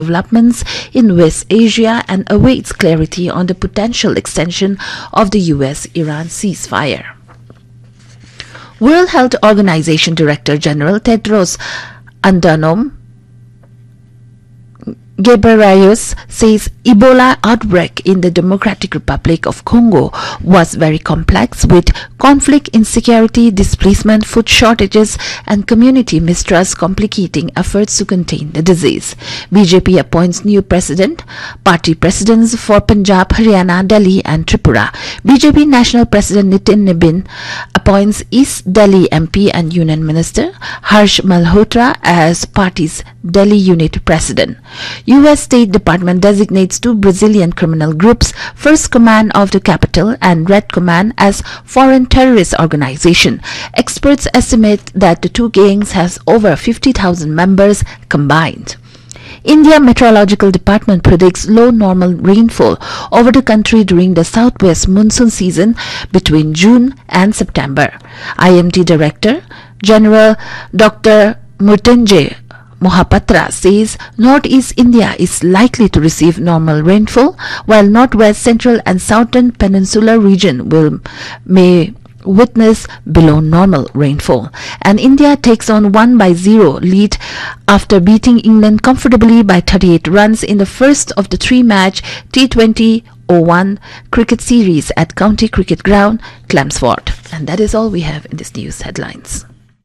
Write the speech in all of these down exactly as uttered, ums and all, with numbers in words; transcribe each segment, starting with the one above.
developments in West Asia and awaits clarity on the potential extension of the U S Iran ceasefire. World Health Organization Director General Tedros Adhanom Ghebreyesus says Ebola outbreak in the Democratic Republic of Congo was very complex, with conflict, insecurity, displacement, food shortages and community mistrust complicating efforts to contain the disease. B J P appoints new president, party presidents for Punjab, Haryana, Delhi and Tripura. B J P National President Nitin Nibin appoints East Delhi M P and Union Minister Harsh Malhotra as party's Delhi unit president. U S State Department designates two Brazilian criminal groups, First Command of the Capital and Red Command, as foreign terrorist organization. Experts estimate that the two gangs has over fifty thousand members combined. India Meteorological Department predicts low normal rainfall over the country during the southwest monsoon season between June and September. I M D Director General Doctor Mrutyunjay Mohapatra says northeast India is likely to receive normal rainfall, while northwest, central and southern peninsular region will may witness below normal rainfall. And India takes on one by zero lead after beating England comfortably by thirty-eight runs in the first of the three-match T twenty oh one cricket series at County Cricket Ground, Chelmsford. And that is all we have in this news headlines.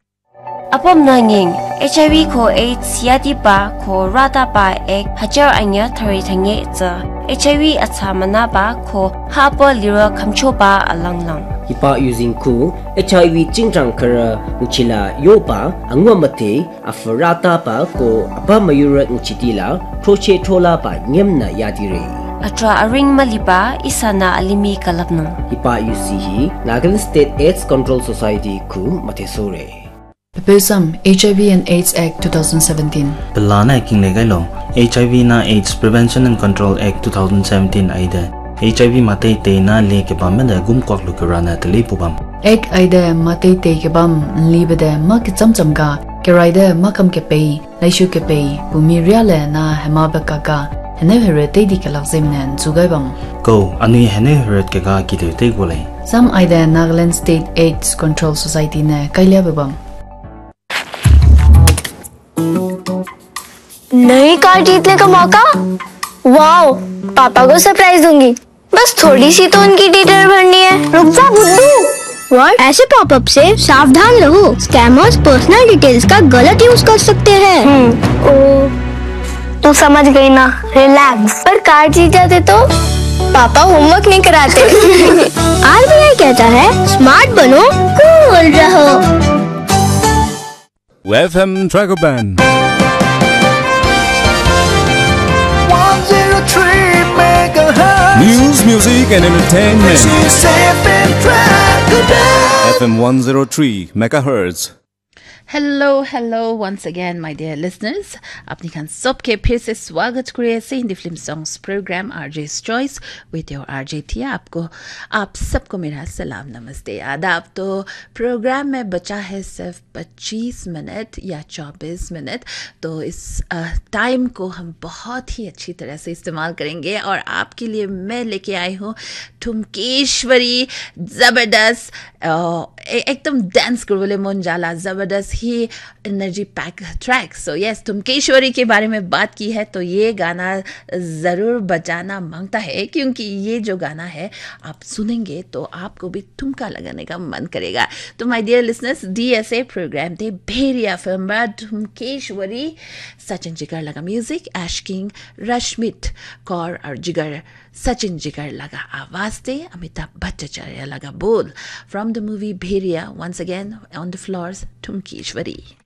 Apam nanging H I V ko AIDS yadi ba ko rata ba ek hajar anya thari thange cha H I V atsamana ba ko hapa lira kamcho ba alang lang Ipa using ku H I V jingjang kara uchila yo ba angwa mate afarata ba ko apa mayura uchitila troche thola ba nyemna yadire Atra aring maliba isana alimi kalapno Ipa usihi Nagaland State AIDS Control Society ku matesore Pesam H I V and AIDS Act twenty seventeen. Pelana king legailo H I V na AIDS Prevention and Control Act twenty seventeen aida H I V mate te na le ke bam da gum kwak lu karana tele pubam Act aida mate te ke bam libede ma ke cham cham ga ke raida makam ke pei laishu ke pei bumi riale na hema ba ka ga hene here te di ke lakzim nan chugai bam go ani hene heret ke ga ki te gole Some aida Nagaland State AIDS Control Society ne kailya bam नई car जीतने का मौका wow पापा को surprise दूंगी बस थोड़ी सी तो उनकी डिटेल भरनी है रुक जा बुद्धू व्हाट ऐसे पॉपअप से सावधान रहो स्कैमर्स पर्सनल डिटेल्स का गलत यूज कर सकते हैं हम्म ओ तू समझ गई ना रिलैक्स पर कार जीत जाते तो पापा होमवर्क नहीं कराते आरबीआई कहता है स्मार्ट बनो कूल रहो F M Tracker Band News, music and entertainment F M one oh three megahertz Hello, hello once again, my dear listeners. आपने खान सबके फिर से स्वागत करिए से Hindi film songs programme R J's Choice with your R J टिया. आपको आप सबको मेरा सलाम नमस्ते आदाब. तो प्रोग्राम में बचा है सिर्फ पच्चीस मिनट या चौबीस मिनट, तो इस टाइम को हम बहुत ही अच्छी तरह से इस्तेमाल करेंगे और आपके लिए मैं लेके आई हूँ ठुमकेश्वरी ज़बरदस्त एकदम डांस करवले मन जाला ज़बरदस्त ही energy pack track. So yes, ठुमकेश्वरी के बारे में बात की है तो ये गाना ज़रूर बजाना मांगता है, क्योंकि ये जो गाना है आप सुनेंगे तो आपको भी ठुमका लगाने का मन करेगा. तो my dear listeners, D S A programme थे भेरिया फिल्म ठुमकेश्वरी सचिन जिगर लगा म्यूजिक ऐश किंग रश्मित कौर और जिगर सचिन जिगर लगा आवाज थे अमिताभ भट्टाचार्य लगा बोल. From the movie भेरिया, once again on the floors ठुमकेश्वरी.